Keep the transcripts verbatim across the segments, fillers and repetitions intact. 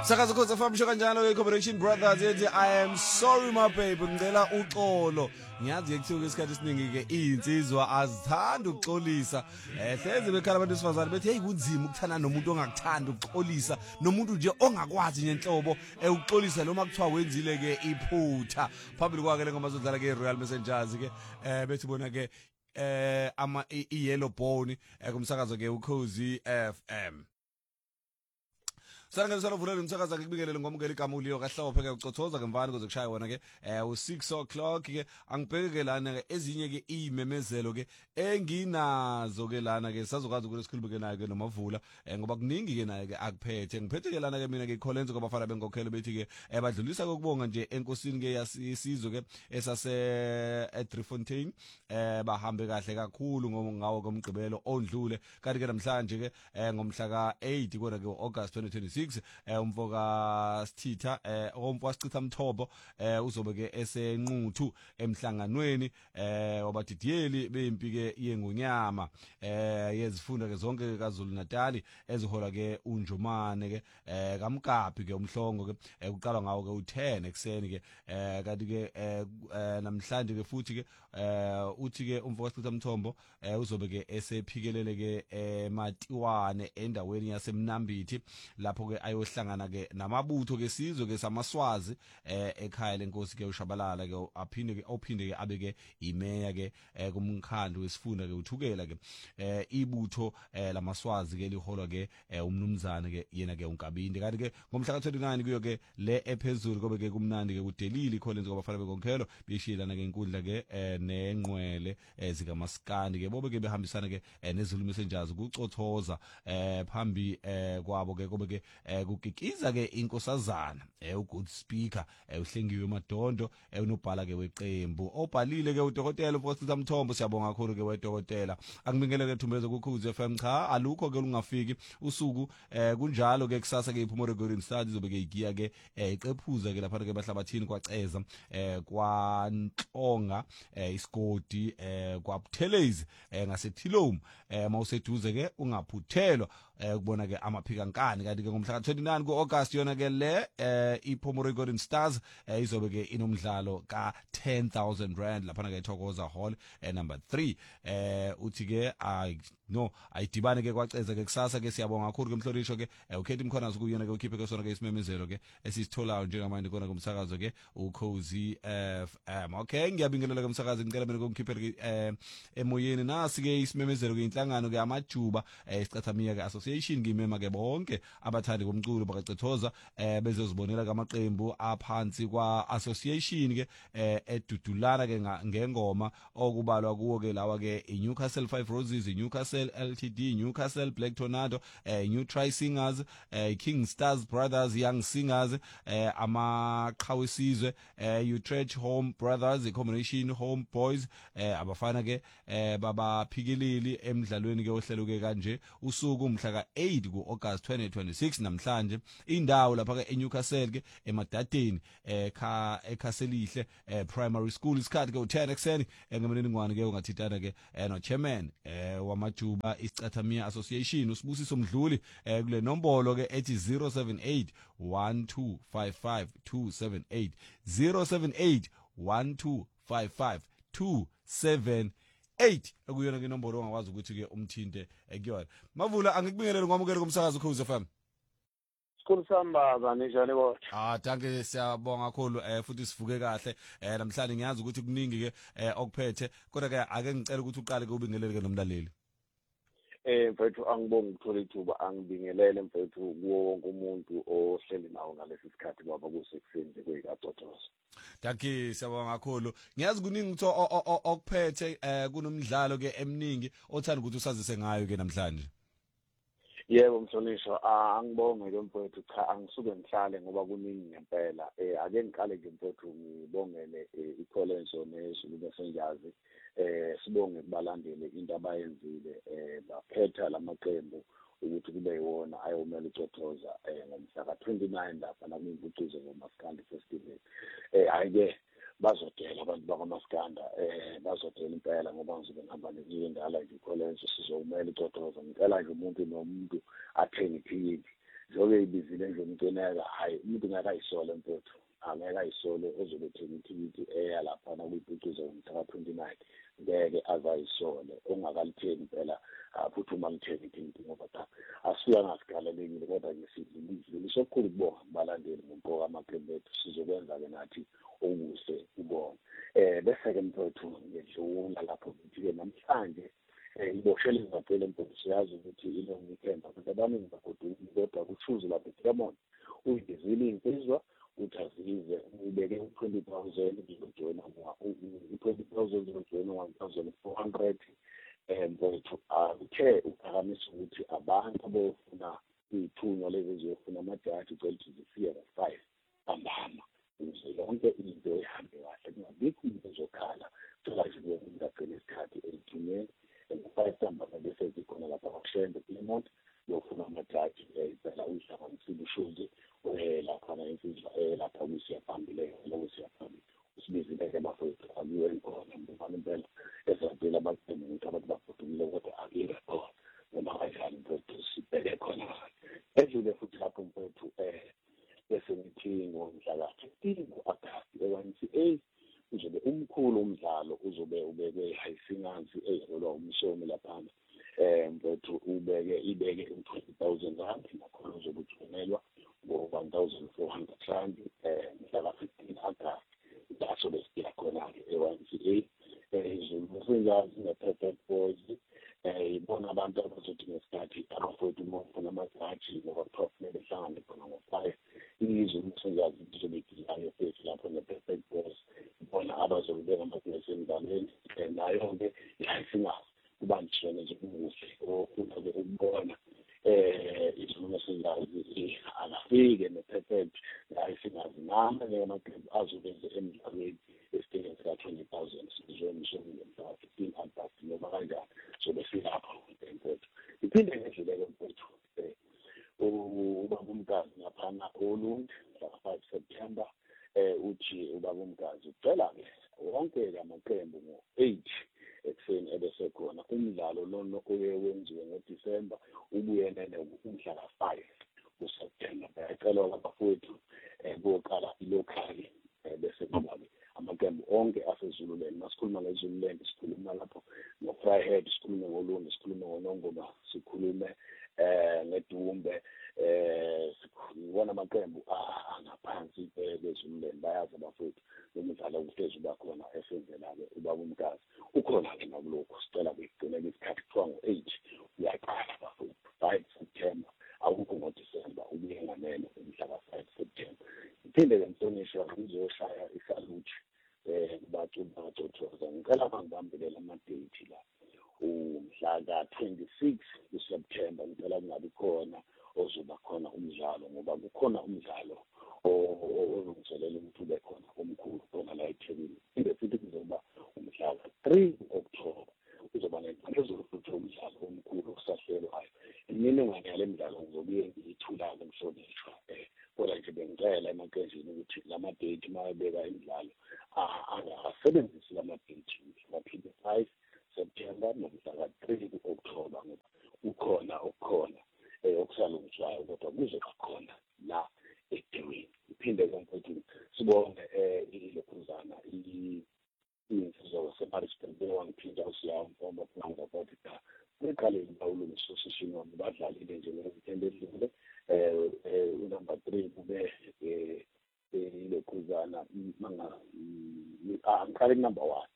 Sakaza Khoza Farm Show kanjalo Corporation Brothers ethi I am sorry my baby ngicela uxolo ngiyazi ekuthiwa isikhathi esiningi ke insizwa azithanda ukuxolisa eh hleze bekhala abantu besifazane bethi hey kunzima ukuthana nomuntu ongakuthanda ukuxolisa nomuntu nje ongakwazi nje enhlobo ukuxolisa noma kuthiwa wenzile ke iphutha phambili kwake lengomazodlala ke Royal Messengers ke eh bethi bona ke eh ama i-yellow bone kumsakazo ke uKhozi F M. Sana ngizosala vulela umsakaza ngikubingelele ngomukela igama uliyo kahlophe ke ucothoza ke mvana kuze kushaya wona ke eh u six o'clock ke angibheke ke lana ke ezinye ke imemezelo ke enginazo ke lana ke sazokazi ukuthi sikhulume ke nayo ke nomavula ngoba kuningi ke naye ke akuphethe ngiphethe ke lana ke mina ke Kholenzo kwabafana benkokhelo bethi ke ebadlulisa kokubonga nje enkosini ke yasizwe ke esase eDriefontein eh bahambe kahle kakhulu ngawo komgqibelo ondlule kanti ke namhlanje ke ngomhla ka eight kodwa ke August twenty twenty-six eh umfoka Sithitha eh omfo Sithitha Mthobo eh uzobe ke esenquthu emhlanganweni eh wabadidiyeli bempi ke yengunyama eh yezifunda ke zonke kaZulu Natal ezihola ke uNjumane ke eh kaMkapi ke umhlongo ke uqala ngawo ke u ten ekseni ke eh kanti ke namhlanje ke futhi ke eh uthi ke umfoka Sithitha Mthombo eh uzobe ke esephikelele ke eMatiwane endaweni yaseMnambithi lapho ke ayohlangana ke namabutho ke sizwe ke samaswazi eh ekhaya lenkosi ke uShabalala ke aphinde ke ophinde ke abe ke imeya ke kumkhandlo wesifunda ke uthukela ke eh ibutho lamaswazi ke liholwa ke umnumzane ke yena ke uNkabinde kanti ke ngomhla ka twenty-nine kuyo ke le ephezulu kobe ke kumnandi ke kudelile Kholenzo kwabafana benkokhelo beshilana ke inkundla ke nenqwele ezika maskandi ke bobe ke behambisana ke neZulu Messengers kucothoza eh phambi kwabo ke kobe ke kukikiza ke inkosazana uGood Speaker uhlengiwe Madondo unobhala ke weqembu obhalile ke uDokotela uFositha Mthombo siyabonga kakhulu ke wedokotela angibingelele ke Thumbeze kuKhozi F M cha alukho ke lungafiki usuku kunjalo ke kusasa ke iPhumole Golden Stars izobe ke igiya ke iqephuza ke lapha ke bahlabathini kwaceza kwaNhlonga isigodi kwaButhelezi ngaseThilom mawuseduze ke ungaphuthelwa ukubona ke amaphika nkani kanti ke ngomhla ka twenty-nine ku August yona ke le iPhumole Golden Stars izobe ke inomdlalo ka ten thousand rand lapha ke eThokoza Hall number three uthi ke no ayidibane ke kwaceza ke kusasa ke siyabonga kakhulu ke mhlolisho ke ukhethi imkhona ukuyena ke ukhiphe ke sona ke isimemezelo ke esisitholayo njengamanje kona kumsakazo ke uKhozi F M. Okay ngiyabingelela ke umsakazo ngicela mina ukungikhiphe ke emoyeni nasi ke isimemezelo ke inhlangano ke amajuba isicathamiya ke association ngimema ke bonke abathandi komculo bakacethoza bezozibonela kamaqembu aphansi kwa association ke edudulana ke ngengoma okubalwa kuwo ke lawa ke iNewcastle Five Roses, iNewcastle L T D, Newcastle Black Tornado, New Tri Singers, King Stars Brothers, Young Singers, amaqhawesizwe Utrecht Home Brothers, iCombination Home Boys abafana ke babaphikeleli emidlalweni ke ohlelo ke kanje usuku umhla ka eight ku August twenty twenty-six namhlanje indawo lapha ke eNewcastle ke emadadeni ekha ekhaselihle primary school isikhathi ke u ten ekseni ngeminingwane ke ungathintana ke no chairman wamajuba isicathamiya association usibusiso Mdluli kule nombolo ke ethi zero seven eight one two five five two seven eight zero seven eight one two five five two seven eight ekuyona ke inombolo ongakwazi ukuthi ke umthinte ekuyona mavula angikubingelele ngomukelo kumsakazo uKhozi F M. Sikhulu sambaza njani kodwa? Ah danke siyabonga kakhulu eh futhi sivuke kahle eh namhlanje ngiyazi ukuthi kuningi ke okuphethe kodwa ke ake ngicela ukuthi uqale ke ubingelele ke nomlaleli. Eh mfethu angibonga ukuthola ithuba angibingelele mfethu kuwo wonke umuntu ohleli nawo ngalesi sikhathi baba kusekuseni kweyikatotoza. Danke siyabonga kakhulu. Ngiyazi kuningi ukuthi okuphethe eh kunomdlalo ke eminingi othanda ukuthi usazise ngayo ke namhlanje. Yebo mhlolisho angibonge ke mfethu cha angisuke ngihlale ngoba kuningi ngempela eh ake ngiqale ke mfethu ngibongele iKholenzo neZulu Messengers eh sibonge kubalandele into abayenzile eh baphetha lamaqembu ukuthi kube yiwona ayomela uCothoza eh ngomhla ka twenty-nine lapha la kwimvucuzo ngoMaskandi Festival eh ayike bazodela abantu bakwaMaskanda eh bazodela impela ngoba ngizobe ngihamba nezindala nje Kholenzo sizomela uCothoza ngicela nje umuntu nomuntu athenge iphini njengoba ibizile nje umuntu onaka hayi umuntu ngakayisole mfowethu angeke ayisole ozobe ethenga ithikithi eya laphana kuyibhucuza ngomhla twenty-nine ngeke azayisole ongakalithengi phela futhi uma lithenga ithikithi ngoba cha asifika ngasigalalekile kodwa ngesidlulise okukhulu kubonga kubalandeli ngomqoka amaqembu ethu sizokwenza-ke nathi okuhle ubonga um bese-ke mfowethu ngedlula lapho ngithi-ke namhlanje um iboshele ngapela mfowethu siyazi ukuthi ilo weekend abantu abaningi bagodukile kodwa kushuzi lapho Clermont uyibizile iy'nsizwa ukuthi azize ubeke u-twenty thousand uzojoyina u-twenty thousand uzojoyina one thousand four hundred um mfowethu uthe uphakamisa ukuthi abantu abofuna iy'thunywa lezi eziyofuna amajaji ucela ukuthi zifike ngo-five ntambama ukuze yonke into ihambe kahle kungabikho umuntu ezokhala thola nje kuye umuntu agcine isikhathi elithumeni ngo-five ntambama bese zikhona lapha kwakushende Clermont yofuna amajaji phela uyihlanganisile ushuzi laphana insizwa lapha kusiya phambili kusiya phambili usibizile-ke bafowethu akuyiwe khona mbufana impela ezaphela abaqembu ukuthi abantu bagodukile kodwa akibe khona noma kanjani mfowethu sibheke khona edlule futhi lapho mfowethu um bese ngithi ngomhla ka-fifteen ku-Agasti e-Y M C A uzobe umkhulu umdlalo uzobe ubeke hayisingansi eholwa umsomi laphana um mfowethu ubeke ibeke u-twenty thousand rand nakhona uzobe uthunyelwa ngo-one thousand four hundred rand um mhla ka-fifteen Agasti la sobe siya khona-ke e-Y M C A izulu besengazi ne-Perfect Boys um ibona abantu abazothi ngesikhathi abafowethu uma ufuna amajaji ngoba kuthiwa behlangane khona ngo-five izulu besengazi lizobe gilayo futhi lapho ne-Perfect Boys ibona abazobe bengamagilesi emdlalweni um nayo-ke yayisingazi kubanjiswene nje kukuhle ofuna-ke ukubona um izulu besengazi akafike ne-Perfect yayisingazi namanye amaqembu azobenze emdlalweni esitengeni sika-twenty thousand sizomsomile mhla fifteen Agasti noma kanjani sobe silapho mfowethu iphinde ngendluleke mfowethu um ubaba umkazi ngaphana olunde mhla-five September um uthi ubaba umkazi ucela-ke wonke-ke amaqembu ngo-eight ekuseni ebesekhona umdlalo lona oye wenziwe ngoDisemba ubuye nene umhla ka-five kuSeptember bayacelwa abafowethu um kuyoqala ilokhali um bese kuba-ke amaqembu onke aseZululand masikhuluma ngeZululand sikhuluma lapho ngo-Vryheid sikhulume ngolunde sikhulume ngonongoma sikhulume um ngedumbe um sibona amaqembu angaphansi beZululand bayazi abafowethu nomdlalo kuhlezi uba khona esenzela-ke ubaba umkazi ukhona-ke nakulokhu sicela kuyigcineka isikhathi kuthiwa ngo-eight uyaqala abafowethu five September awukho ngoDisemba ubuye nganene umhla ka-five September iphinde-ke mhlonishwa ngizoshaya isaluthi um kubaculi bangacothoza ngicela bangibambelela ama-date la umhla ka-twenty-six kuSeptember ngicela kungabi khona ozoba khona umdlalo ngoba kukhona umdlalo olungiselela ukuthi ube khona omkhulu khona la eThekwini phinde futhi kuzoba umhla ka-three October uzoba nenqephezelo futhi umdlalo omkhulu osahlelwayo imininingwane yale midlalo ngizobuye ngiyithula-ke mhlonishwa um kodwa nje bengicela emaqenjini ukuthi lama-date uma ebeka imidlalo angasebenzisi lama-date mhla five September nomhla ka-three October ngoba kukhona okukhona um okusalungiswayo kodwa kuzoba khona la eThekwini iphinde-ke mfowethu sibonge um ilokhuzana iy'nsizwa zaseMaritzburg bewangiphinda usiyawumfomba kunanga bathi cha beqaleni bawulungisa usishini wami badlalile nje nge-weekend edlule um unumber three kube um ilokhuzana ngiqale kunumber one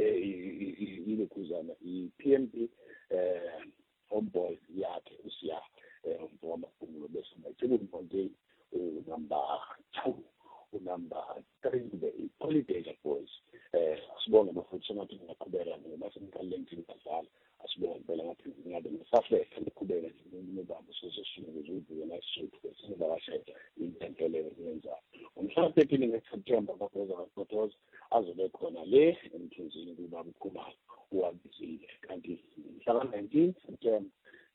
ilokhuzana i-P M B um Homeboys yakhe usiya um mfowamaphumulo bese Mathebula Mountain unumber two unumber three i-Holiday Boys um asibonge bafuthu sengathi ngingaqhubeka ngoba sengiqalile ngithi ngibadlala asibonge phela ngathi ngabe ngisaflehle ngiqhubeke nje nomubamba sozoshinga ukuze uvuke nasisuthu singabashaya into leyo yenzayo umhla thirteen ngeSeptember bagoza bagotoza azobe khona le emthunzini kuba mkhumalo uwabizile kanti mhla ka-nineteen September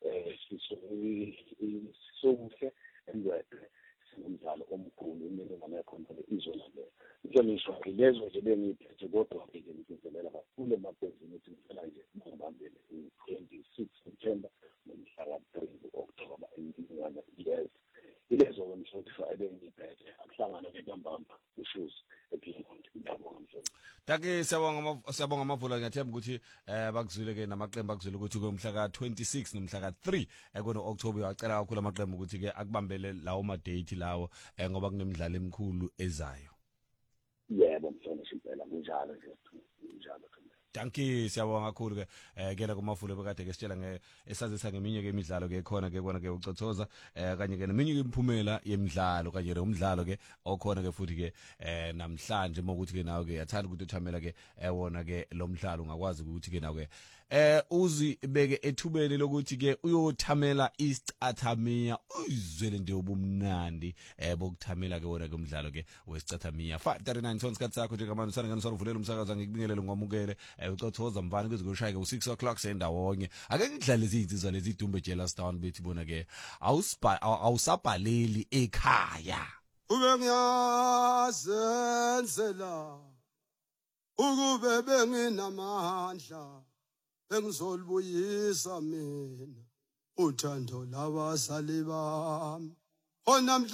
um sisokuhle emdwetwe umdlalo omkhulu imininingwane yakhona izolandela inhlonishwa ilezo nje bengiyiphethe kodwa-ke ke ngizenzela kakhulu emaqenzini ukuthi ngicela nje bangibambele u-twenty-six September nomhla ka-three October imininingwane yes ngempela akuhlangana nentambama issues ephilweni ngiyabonga mfowethu. Take siyabonga siyabonga amavula ngiyathemba ukuthi eh bakuzwile ke namaqembu akuzwile ukuthi kumhla ka twenty-six nomhla ka three ekona October uyacela kakhulu amaqembu ukuthi ke akubambele lawo ma date lawo ngoba kunemidlalo emikhulu ezayo. Yebo mfowethu impela kunjalo nje kunjalo. Danke siyabonga kakhulu ke eh kela kumafule bekade ke sitshela nge esazisa ngeminye ke imidlalo ke khona ke kona ke ucothoza eh kanye ke neminye imiphumela yemidlalo kanye nomdlalo ke okhona ke futhi ke eh namhlanje mokuthi ke nawe ke yathanda ukuthi uthamela ke wona ke lo mdlalo ungakwazi ukuthi ke nawe eh uzibeke ethubeni lokuthi ke uyothamela isicathamia uzwele nje ubumnandi eh bokuthamela ke wona ke umdlalo ke wesicathamia five thirty-nine tons kathi sakho nje ngamanje sana nganisona uvulela umsakazo ngikubingelele ngomukele ucothoza mvana kuze kushaya ke u-six o'clock sendawonye ake ngidlale izinsizwa lezi idumbe jealous down bethi bona ke awuspa awusabhaleli ekhaya ube ngiyazenzela ukube benginamandla bengizolubuyisa mina uthando labasali bami.